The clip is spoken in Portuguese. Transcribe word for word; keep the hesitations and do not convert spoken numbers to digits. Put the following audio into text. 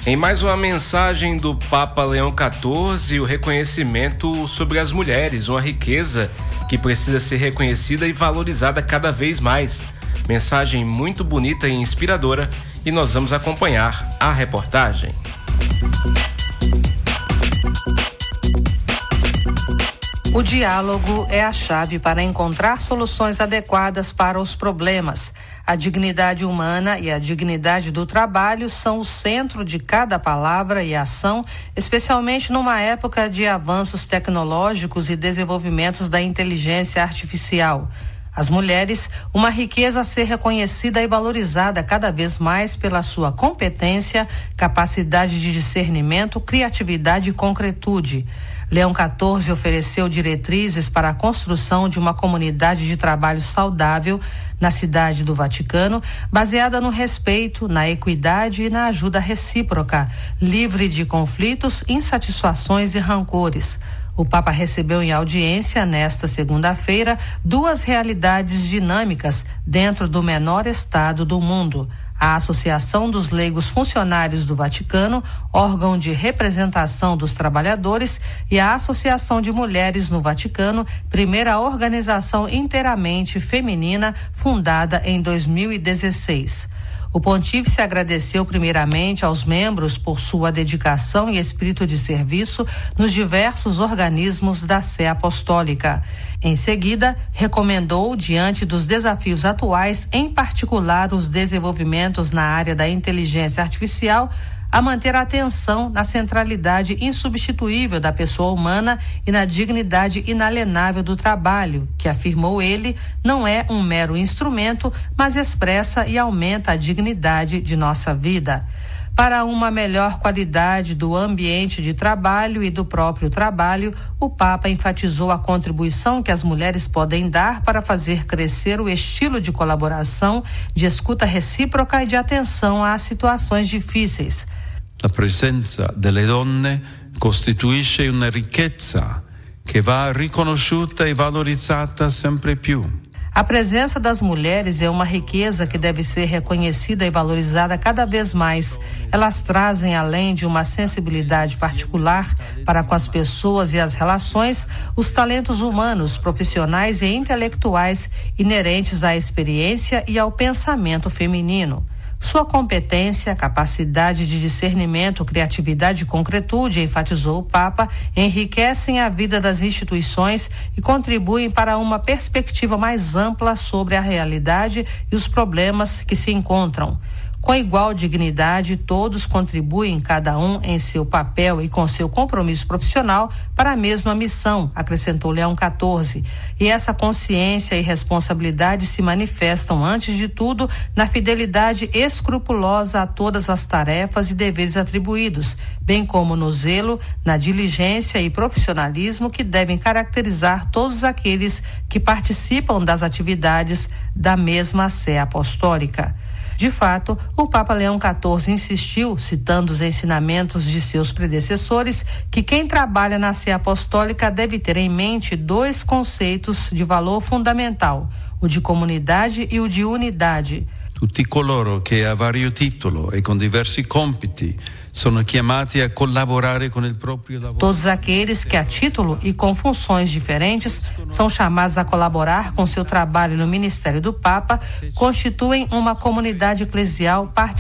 Em mais uma mensagem do Papa Leão quatorze, o reconhecimento sobre as mulheres, uma riqueza que precisa ser reconhecida e valorizada cada vez mais. Mensagem muito bonita e inspiradora, e nós vamos acompanhar a reportagem. O diálogo é a chave para encontrar soluções adequadas para os problemas. A dignidade humana e a dignidade do trabalho são o centro de cada palavra e ação, especialmente numa época de avanços tecnológicos e desenvolvimentos da inteligência artificial. As mulheres, uma riqueza a ser reconhecida e valorizada cada vez mais pela sua competência, capacidade de discernimento, criatividade e concretude. Leão quatorze ofereceu diretrizes para a construção de uma comunidade de trabalho saudável na cidade do Vaticano, baseada no respeito, na equidade e na ajuda recíproca, livre de conflitos, insatisfações e rancores. O Papa recebeu em audiência, nesta segunda-feira, duas realidades dinâmicas dentro do menor estado do mundo: a Associação dos Leigos Funcionários do Vaticano, órgão de representação dos trabalhadores, e a Associação de Mulheres no Vaticano, primeira organização inteiramente feminina fundada em dois mil e dezesseis. O pontífice agradeceu primeiramente aos membros por sua dedicação e espírito de serviço nos diversos organismos da Sé Apostólica. Em seguida, recomendou, diante dos desafios atuais, em particular os desenvolvimentos na área da inteligência artificial, a manter a atenção na centralidade insubstituível da pessoa humana e na dignidade inalienável do trabalho, que, afirmou ele, não é um mero instrumento, mas expressa e aumenta a dignidade de nossa vida. Para uma melhor qualidade do ambiente de trabalho e do próprio trabalho, o Papa enfatizou a contribuição que as mulheres podem dar para fazer crescer o estilo de colaboração, de escuta recíproca e de atenção às situações difíceis. La presenza delle donne costituisce una ricchezza che va riconosciuta e valorizzata sempre più. A presença das mulheres é uma riqueza que deve ser reconhecida e valorizada cada vez mais. Elas trazem, além de uma sensibilidade particular para com as pessoas e as relações, os talentos humanos, profissionais e intelectuais inerentes à experiência e ao pensamento feminino. Sua competência, capacidade de discernimento, criatividade e concretude, enfatizou o Papa, enriquecem a vida das instituições e contribuem para uma perspectiva mais ampla sobre a realidade e os problemas que se encontram. Com igual dignidade, todos contribuem, cada um em seu papel e com seu compromisso profissional, para a mesma missão, acrescentou Leão quatorze. E essa consciência e responsabilidade se manifestam, antes de tudo, na fidelidade escrupulosa a todas as tarefas e deveres atribuídos, bem como no zelo, na diligência e profissionalismo que devem caracterizar todos aqueles que participam das atividades da mesma Sé Apostólica. De fato, o Papa Leão quatorze insistiu, citando os ensinamentos de seus predecessores, que quem trabalha na Sé Apostólica deve ter em mente dois conceitos de valor fundamental: o de comunidade e o de unidade. Tutti coloro che a vario titolo e con diversi compiti sono chiamati a collaborare con il proprio lavoro. Todos aqueles que, a título e com funções diferentes, são chamados a colaborar com seu trabalho no ministério do Papa, constituem uma comunidade eclesial